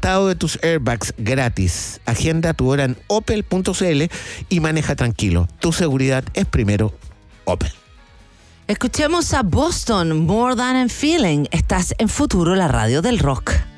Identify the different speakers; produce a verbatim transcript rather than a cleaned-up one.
Speaker 1: listado de tus airbags gratis. Agenda tu hora en opel punto c l y maneja tranquilo. Tu seguridad es primero. Opel.
Speaker 2: Escuchemos a Boston, More Than a Feeling. Estás en Futuro, la radio del rock.